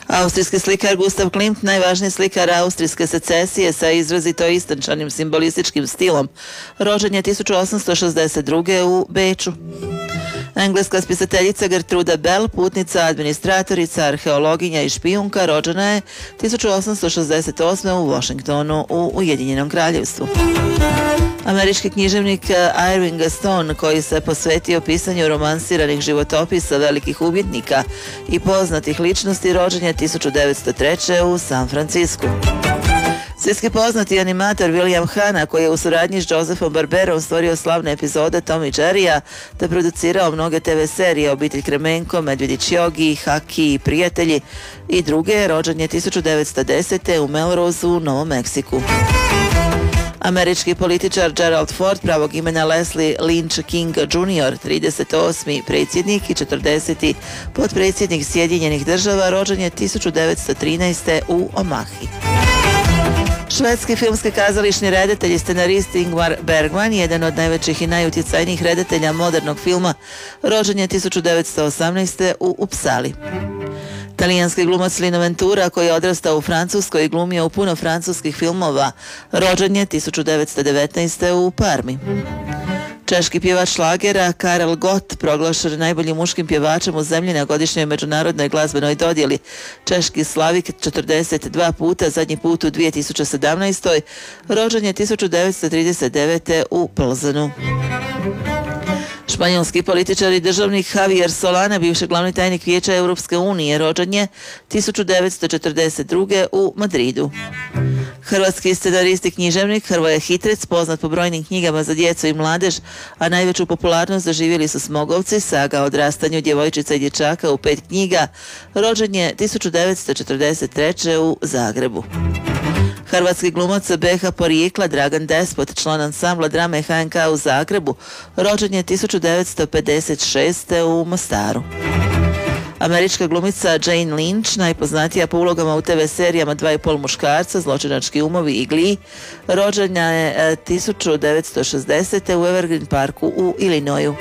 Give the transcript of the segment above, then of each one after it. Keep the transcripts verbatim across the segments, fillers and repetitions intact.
Austrijski slikar Gustav Klimt, najvažniji slikar austrijske secesije sa izrazito istančanim simbolističkim stilom, rođen je tisuću osamsto šezdeset druge. u Beču. Engleska spisateljica Gertruda Bell, putnica, administratorica, arheologinja i špijunka, rođena je tisuću osamsto šezdeset osme. u Washingtonu u Ujedinjenom kraljevstvu. Američki književnik Irving Stone, koji se posvetio pisanju romansiranih životopisa velikih umjetnika i poznatih ličnosti, rođen je tisuću devetsto treće. u San Francisku. Svjetski poznati animator William Hanna, koji je u suradnji s Josephom Barberom stvorio slavne epizode Tom i Jerrya, te producirao mnoge te ve serije, Obitelj Kremenko, Medvjedić Jogi, Haki i Prijatelji i druge, rođen je tisuću devetsto desete. u Melrose u Novom Meksiku. Američki političar Gerald Ford, pravog imena Leslie Lynch King junior, trideset osmi predsjednik i četrdeseti potpredsjednik Sjedinjenih država, rođen je tisuću devetsto trinaeste. u Omahi. Švedski filmski kazališni redatelj i scenarist Ingmar Bergman, jedan od najvećih i najutjecajnijih redatelja modernog filma, rođen je tisuću devetsto osamnaeste. u Upsali. Talijanski glumac Lino Ventura, koji je odrastao u Francuskoj i glumio u puno francuskih filmova, rođen je tisuću devetsto devetnaeste. u Parmi. Češki pjevač šlagera Karel Gott, proglašen najboljim muškim pjevačem u zemlji na godišnjoj međunarodnoj glazbenoj dodjeli. Češki slavik četrdeset dva puta, zadnji put u dvije tisuće sedamnaestoj. rođen je tisuću devetsto trideset devete. u Plzenu. Španjolski političar i državnik Javier Solana, bivši glavni tajnik Vijeća Europske unije, rođen je tisuću devetsto četrdeset druge. u Madridu. Hrvatski scenarist i književnik Hrvoje Hitrec, poznat po brojnim knjigama za djecu i mladež, a najveću popularnost doživjeli su Smogovci, saga o odrastanju djevojčica i dječaka u pet knjiga, rođen je tisuću devetsto četrdeset treće. u Zagrebu. Hrvatski glumac be ha porijekla Dragan Despot, član ansambla drame ha en ka u Zagrebu, rođen je tisuću devetsto pedeset šeste. u Mostaru. Američka glumica Jane Lynch, najpoznatija po ulogama u te ve serijama Dva i pol muškarca, Zločinački umovi i Glee, rođena je tisuću devetsto šezdesete. u Evergreen Parku u Illinoisu.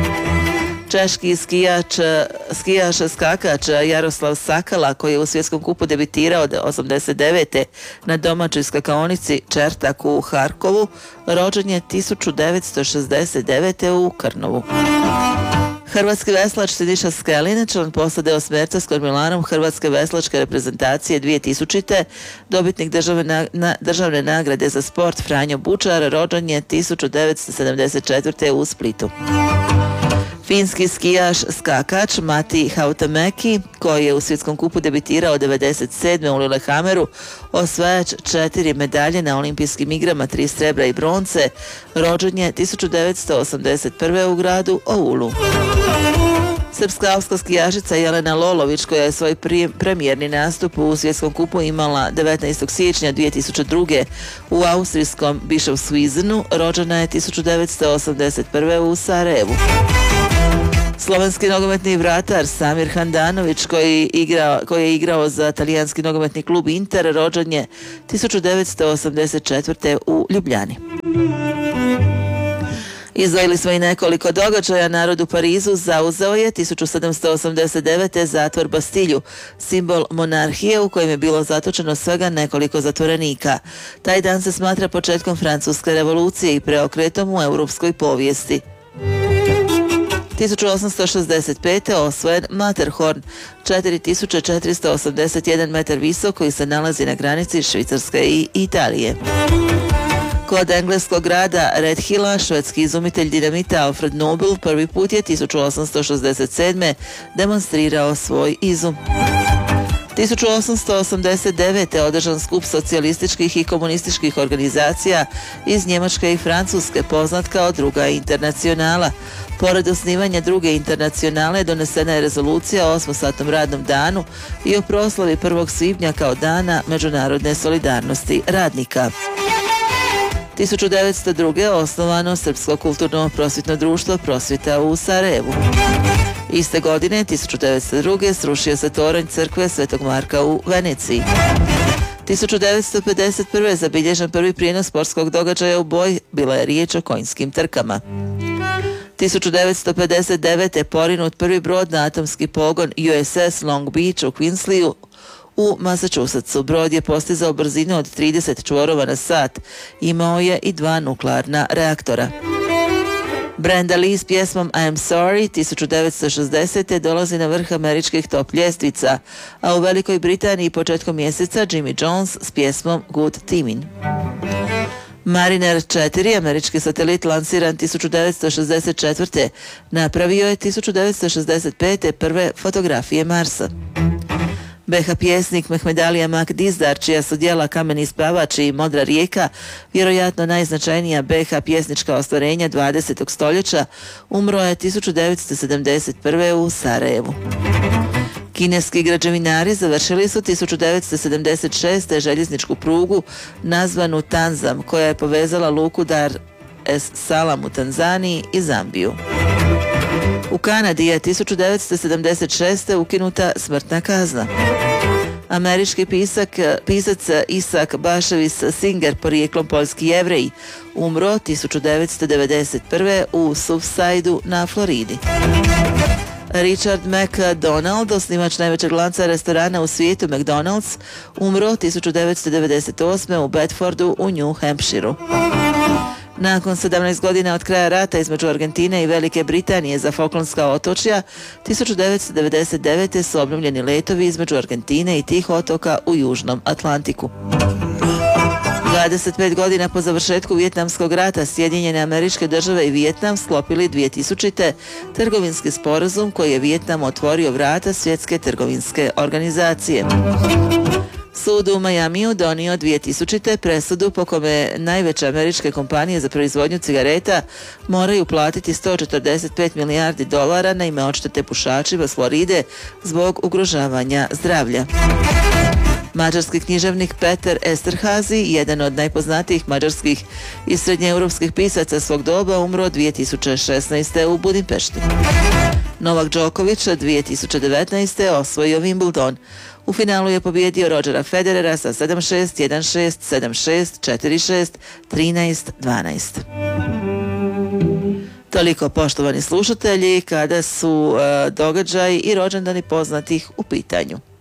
Češki skijač, skijaš skakač Jaroslav Sakala, koji je u svjetskom kupu debitirao od osamdeset devete. na domaćoj skakaonici Čertak u Harkovu, rođen je tisuću devetsto šezdeset devete. u Krnovu. Hrvatski veslač Siniša Skelin, član posade osmerca s kormilarom Hrvatske veslačke reprezentacije dvije tisućite. dobitnik državne, na, državne nagrade za sport Franjo Bučar, rođen je tisuću devetsto sedamdeset četvrte. u Splitu. Finski skijaš skakač Mati Hautamäki, koji je u svjetskom kupu debitirao devedeset sedme. u Lillehammeru, osvajač četiri medalje na olimpijskim igrama, tri srebra i bronce, rođen je tisuću devetsto osamdeset prve. u gradu Oulu. Srpska alpska skijašica Jelena Lolović, koja je svoj premijerni nastup u svjetskom kupu imala devetnaestog siječnja dvije tisuće druge. u austrijskom Bischofswiesenu, rođena je tisuću devetsto osamdeset prve. u Sarajevu. Slovenski nogometni vratar Samir Handanović, koji, igra, koji je igrao za talijanski nogometni klub Inter, rođen je tisuću devetsto osamdeset četvrte. u Ljubljani. Izdvojili smo i nekoliko događaja. Narod u Parizu zauzeo je tisuću sedamsto osamdeset devete. zatvor Bastilju, simbol monarhije u kojem je bilo zatočeno svega nekoliko zatvorenika. Taj dan se smatra početkom Francuske revolucije i preokretom u europskoj povijesti. tisuću osamsto šezdeset pete. osvojen Matterhorn, četiri tisuće četiristo osamdeset jedan metar visok, koji se nalazi na granici Švicarske i Italije. Kod engleskog grada Red Hilla, švedski izumitelj dinamita Alfred Nobel prvi put je tisuću osamsto šezdeset sedme. demonstrirao svoj izum. tisuću osamsto osamdeset devete. održan skup socijalističkih i komunističkih organizacija iz Njemačke i Francuske, poznat kao Druga internacionala. Pored osnivanja Druge internacionale donesena je rezolucija o osmosatnom radnom danu i o proslavi prvog svibnja kao dana međunarodne solidarnosti radnika. tisuću devetsto druge. osnovano Srpsko kulturno prosvjetno društvo Prosvjeta u Sarajevu. Iste godine, tisuću devetsto druge. srušio se toranj crkve Svetog Marka u Veneciji. tisuću devetsto pedeset prve. zabilježen prvi prijenos sportskog događaja u boj, bila je riječ o konjskim trkama. tisuću devetsto pedeset devete. porinut prvi brod na atomski pogon U S S Long Beach u Queensleyu u Massachusettsu. Brod je postizao brzinu od trideset čvorova na sat. Imao je i dva nuklearna reaktora. Brenda Lee s pjesmom I'm Sorry tisuću devetsto šezdesete. dolazi na vrh američkih top ljestvica, a u Velikoj Britaniji početkom mjeseca Jimmy Jones s pjesmom Good Teamin'. Mariner četiri, američki satelit lansiran tisuću devetsto šezdeset četvrte. napravio je tisuću devetsto šezdeset pete. prve fotografije Marsa. B H pjesnik Mehmedalija Mak Dizdar, čija su djela Kameni spavač i Modra rijeka vjerojatno najznačajnija B H pjesnička ostvarenja dvadesetog stoljeća, umro je tisuću devetsto sedamdeset prve. u Sarajevu. Kineski građevinari završili su tisuću devetsto sedamdeset šeste. željezničku prugu nazvanu Tanzam, koja je povezala luku Dar es Salam u Tanzaniji i Zambiju. U Kanadi je tisuću devetsto sedamdeset šeste. ukinuta smrtna kazna. Američki pisak, pisac Isak Baševis Singer, porijeklom poljski Jevrej, umro tisuću devetsto devedeset prve. u Surfsideu na Floridi. Richard McDonald, osnivač najvećeg lanca restorana u svijetu McDonald's, umro tisuću devetsto devedeset osme. u Bedfordu u New Hampshireu. Nakon sedamnaest godina od kraja rata između Argentine i Velike Britanije za Falklandska otočja, tisuću devetsto devedeset devete. su obnovljeni letovi između Argentine i tih otoka u Južnom Atlantiku. dvadeset pet godina po završetku Vijetnamskog rata Sjedinjene Američke Države i Vijetnam sklopili dvije tisućite. trgovinski sporazum koji je Vijetnam otvorio vrata Svjetske trgovinske organizacije. Sud u Majamiju donio dvije tisućite. presudu po kome najveće američke kompanije za proizvodnju cigareta moraju platiti sto četrdeset pet milijardi dolara na ime odštete pušačima s Floride zbog ugrožavanja zdravlja. Mađarski književnik Peter Esterhazy, jedan od najpoznatijih mađarskih i srednjeeuropskih pisaca svog doba, umro dvije tisuće šesnaeste. u Budimpešti. Novak Đoković dvije tisuće devetnaeste. osvojio Wimbledon. U finalu je pobijedio Rodgera Federera sa sedam šest, jedan šest, sedam šest, četiri šest, trinaest dvanaest. Toliko, poštovani slušatelji, kada su uh, događaji i rođendani poznatih u pitanju.